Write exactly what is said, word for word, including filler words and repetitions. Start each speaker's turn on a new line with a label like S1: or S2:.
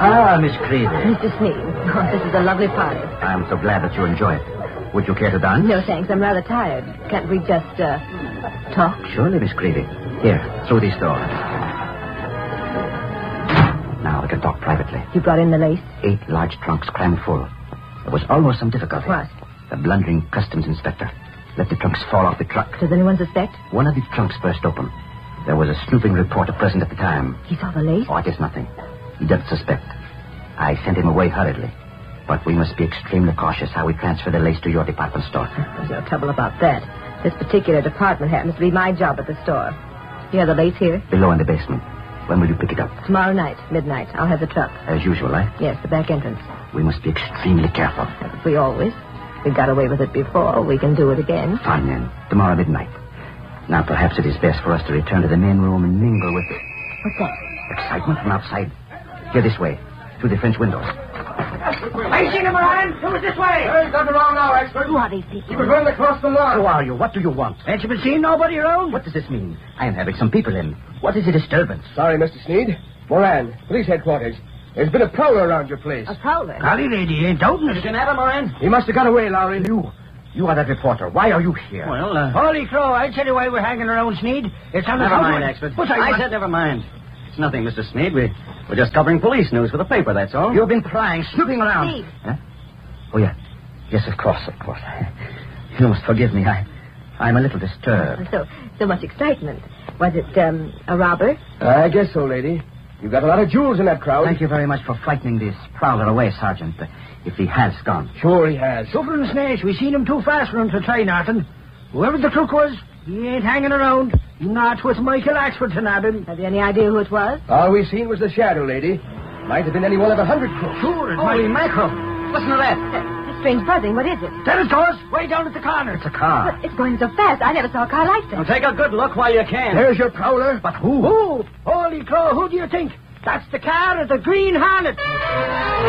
S1: Ah, Miss Creedy.
S2: Mister Sneed, oh, this is a lovely party.
S1: I'm so glad that you enjoy it. Would you care to dance?
S2: No, thanks. I'm rather tired. Can't we just, uh, talk?
S1: Surely, Miss Creedy. Here, through these doors. Now we can talk privately.
S2: You brought in the lace?
S1: Eight large trunks crammed full. There was almost some difficulty.
S2: What?
S1: The blundering customs inspector let the trunks fall off the truck.
S2: Does anyone suspect?
S1: One of the trunks burst open. There was a snooping reporter present at the time.
S2: He saw the lace?
S1: Oh, it is nothing. He doesn't suspect. I sent him away hurriedly. But we must be extremely cautious how we transfer the lace to your department store.
S2: There's no trouble about that. This particular department happens to be my job at the store. You have the lace here?
S1: Below in the basement. When will you pick it up?
S2: Tomorrow night, midnight. I'll have the truck.
S1: As usual, eh?
S2: Yes, the back entrance.
S1: We must be extremely careful.
S2: As we always. We got away with it before. We can do it again.
S1: Fine, then. Tomorrow midnight. Now, perhaps it is best for us to return to the main room and mingle with it.
S2: What's that?
S1: Excitement from outside. Here this way, through the French windows.
S3: I seen him, Moran. It was this way.
S4: Hey, got around now, expert.
S2: Who are these people?
S4: He was running across the lawn.
S1: Who are you? What do you want?
S3: Ain't you been seeing nobody around?
S1: What does this mean? I am having some people in. What is the disturbance?
S4: Sorry, Mister Sneed. Moran, police headquarters. There's been a prowler around your place.
S2: A prowler?
S3: Golly, lady, ain't doubting it.
S1: You can have him, Moran.
S4: He must have got away, Lowry.
S1: You. You are that reporter. Why are you here?
S3: Well, uh... Holy crow, I tell you why we're hanging around, Sneed. It's on the...
S5: Never mind, expert.
S3: What I,
S5: I said never mind. It's nothing, Mister Sneed. We, we're just covering police news for the paper, that's all.
S1: You've been prying, snooping around.
S2: Sneed.
S1: Huh? Oh, yeah. Yes, of course, of course. You must forgive me. I, I'm a little disturbed.
S2: So, so much excitement. Was it, um, a robber?
S4: I guess so, lady. You've got a lot of jewels in that crowd.
S1: Thank you very much for frightening this prowler away, Sergeant. Uh, if he has gone.
S4: Sure he has.
S3: Super and Snash, we seen him too fast for him to try nothing. Whoever the crook was, he ain't hanging around. Not with Michael Axford to nab him.
S2: Have you any idea who it was?
S4: All we seen was the shadow, lady. Might have been any one of a hundred crooks.
S3: Sure, it
S1: Holy
S3: might...
S1: mackerel. Listen to that.
S2: That strange buzzing. What is it?
S3: There it goes, way down at the corner.
S1: It's a car.
S2: But it's going so fast. I never saw a car like
S5: Now
S2: that.
S5: take a good look while you can.
S4: There's your prowler.
S1: But who?
S3: Who? Holy crow, who do you think? That's the car of the Green Hornet.